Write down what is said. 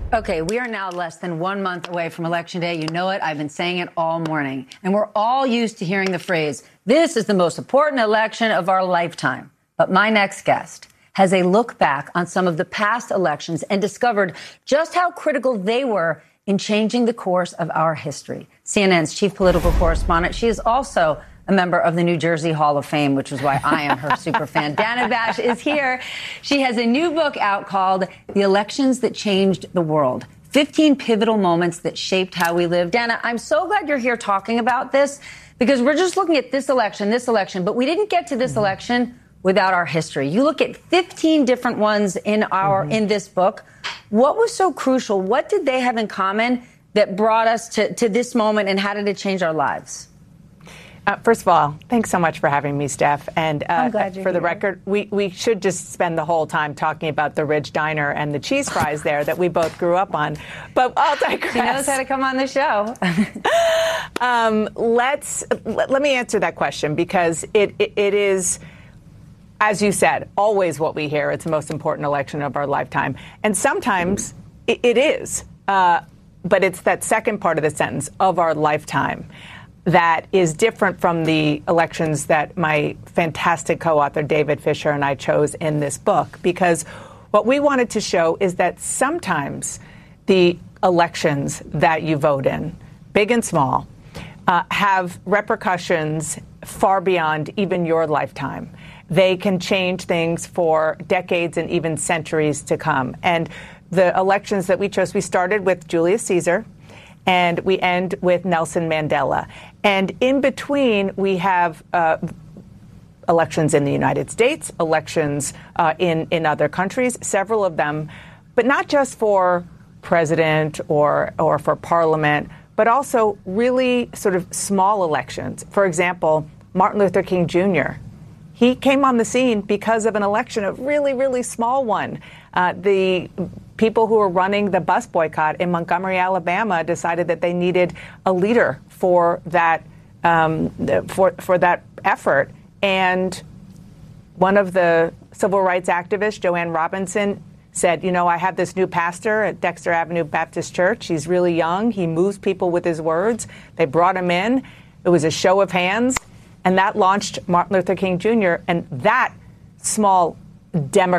Okay, we are now less than 1 month away from Election Day. You know it. I've been saying it all morning. And we're all used to hearing the phrase, this is the most important election of our lifetime. But my next guest has a look back on some of the past elections and discovered just how critical they were in changing the course of our history. CNN's chief political correspondent. She is also a member of the New Jersey Hall of Fame, which is why I am her super fan. Dana Bash is here. She has a new book out called The Elections That Changed the World, 15 Pivotal Moments That Shaped How We Live. Dana, I'm so glad you're here talking about this because we're just looking at this election, but we didn't get to this election without our history. You look at 15 different ones in in this book. What was so crucial? What did they have in common that brought us to this moment, and how did it change our lives? First of all, thanks so much for having me, Steph. And I'm glad you're for the here. record, we should just spend the whole time talking about the Ridge Diner and the cheese fries there that we both grew up on. But I'll digress. She knows how to come on the show. Let me answer that question because it is, as you said, always what we hear. It's the most important election of our lifetime. And sometimes it is. But it's that second part of the sentence, of our lifetime, that is different from the elections that my fantastic co-author David Fisher and I chose in this book, because what we wanted to show is that sometimes the elections that you vote in, big and small, have repercussions far beyond even your lifetime. They can change things for decades and even centuries to come. And the elections that we chose, we started with Julius Caesar, and we end with Nelson Mandela. And in between, we have elections in the United States, elections in other countries, several of them, but not just for president or for parliament, but also really sort of small elections. For example, Martin Luther King Jr., he came on the scene because of an election, a really, really small one. The people who were running the bus boycott in Montgomery, Alabama, decided that they needed a leader for that for that effort. And one of the civil rights activists, Joanne Robinson, said, you know, I have this new pastor at Dexter Avenue Baptist Church. He's really young. He moves people with his words. They brought him in. It was a show of hands. And that launched Martin Luther King Jr. And that small Democrat